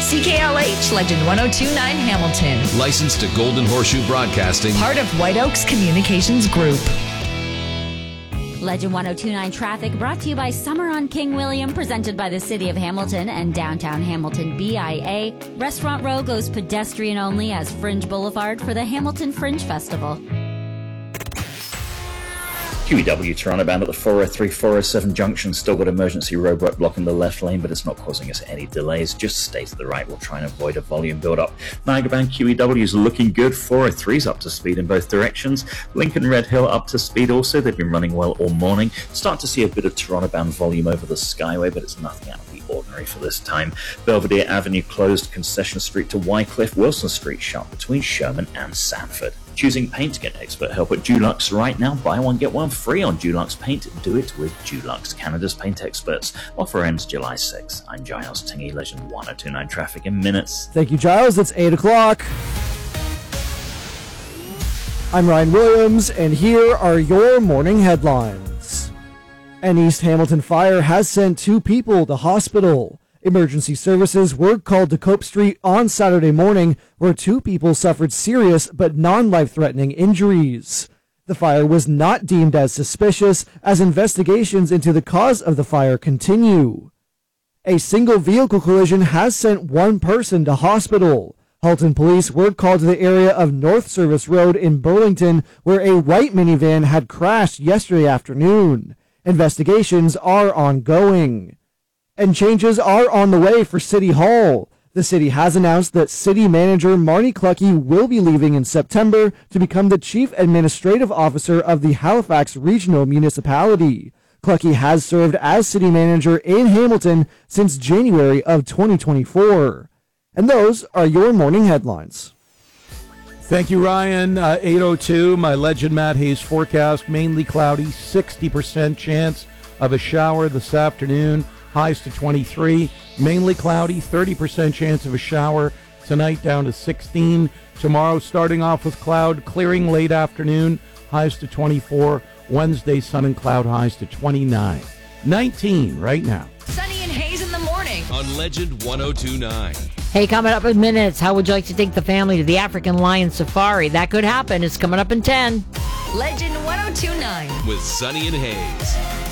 CKLH Legend 1029 Hamilton. Licensed to Golden Horseshoe Broadcasting. Part of White Oaks Communications Group. Legend 1029 traffic brought to you by Summer on King William, presented by the City of Hamilton and Downtown Hamilton BIA. Restaurant Row goes pedestrian only as Fringe Boulevard for the Hamilton Fringe Festival. QEW Toronto bound at the 403-407 junction. Still got emergency roadwork blocking the left lane, but it's not causing us any delays. Just stay to the right. We'll try and avoid a volume build-up. Niagara bound QEW is looking good. 403's up to speed in both directions. Lincoln Red Hill up to speed also. They've been running well all morning. Start to see a bit of Toronto bound volume over the Skyway, but it's nothing out of the ordinary for this time. Belvedere Avenue closed. Concession Street to Wycliffe. Wilson Street shut between Sherman and Sanford. Choosing paint? Get expert help at Dulux right now. Buy one, get one free on Dulux Paint. Do it with Dulux, Canada's paint experts. Offer ends July 6th. I'm Giles Tingy, Legend 1029 traffic in minutes. Thank you, Giles. It's 8 o'clock. I'm Ryan Williams, and here are your morning headlines. An East Hamilton fire has sent 2 people to hospital. Emergency services were called to Cope Street on Saturday morning, where 2 people suffered serious but non-life-threatening injuries. The fire was not deemed as suspicious, as investigations into the cause of the fire continue. A single vehicle collision has sent 1 person to hospital. Halton police were called to the area of North Service Road in Burlington, where a white minivan had crashed yesterday afternoon. Investigations are ongoing. And changes are on the way for City Hall. The city has announced that city manager Marnie Cluckey will be leaving in September to become the chief administrative officer of the Halifax Regional Municipality. Cluckey has served as city manager in Hamilton since January of 2024. And those are your morning headlines. Thank you, Ryan. 8:02, my Legend Matt Hayes forecast. Mainly cloudy, 60% chance of a shower this afternoon. Highs to 23. Mainly cloudy, 30% chance of a shower. Tonight down to 16. Tomorrow starting off with cloud, clearing late afternoon. Highs to 24. Wednesday, sun and cloud, highs to 29. 19 right now. Sunny and Hayes in the morning. On Legend 1029. Hey, coming up in minutes, how would you like to take the family to the African Lion Safari? That could happen. It's coming up in 10. Legend 1029. With Sunny and Hayes.